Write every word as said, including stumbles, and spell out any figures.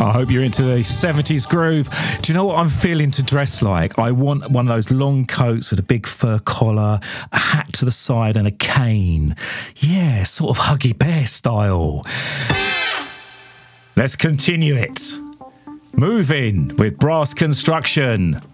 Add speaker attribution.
Speaker 1: I hope you're into the seventies groove. Do you know what I'm feeling to dress like? I want one of those long coats with a big fur collar, a hat to the side and a cane. Yeah, sort of Huggy Bear style. Let's continue it. Moving with Brass Construction.